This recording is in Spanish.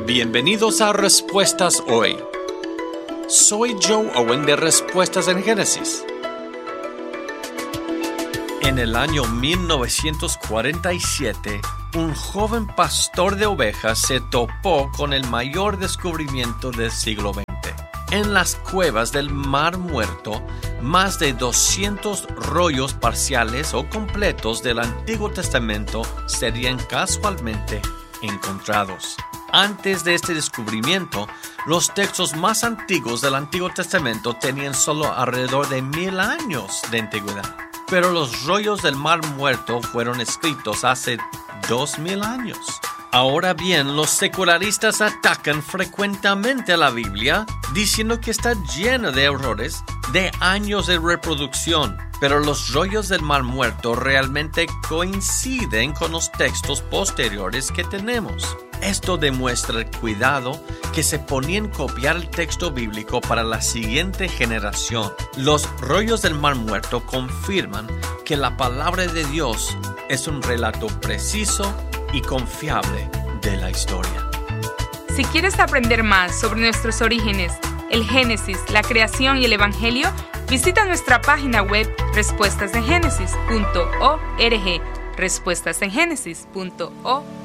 Bienvenidos a Respuestas Hoy. Soy Joe Owen de Respuestas en Génesis. En el año 1947, un joven pastor de ovejas se topó con el mayor descubrimiento del siglo XX. En las cuevas del Mar Muerto, más de 200 rollos parciales o completos del Antiguo Testamento serían casualmente encontrados. Antes de este descubrimiento, los textos más antiguos del Antiguo Testamento tenían solo alrededor de 1000 años de antigüedad. Pero los rollos del Mar Muerto fueron escritos hace 2000 años. Ahora bien, los secularistas atacan frecuentemente a la Biblia, diciendo que está llena de errores de años de reproducción. Pero los rollos del Mar Muerto realmente coinciden con los textos posteriores que tenemos. Esto demuestra el cuidado que se ponía en copiar el texto bíblico para la siguiente generación. Los rollos del Mar Muerto confirman que la palabra de Dios es un relato preciso y confiable de la historia. Si quieres aprender más sobre nuestros orígenes, el Génesis, la creación y el Evangelio, visita nuestra página web respuestasengenesis.org, respuestasengenesis.org.